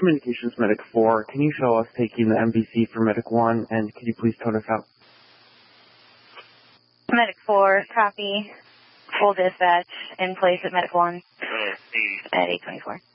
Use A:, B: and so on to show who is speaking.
A: Communications Medic 4, can you show us taking the MVC for Medic 1, and can you please tone us out?
B: Medic 4, copy. Full dispatch in place at Medic 1 at 824.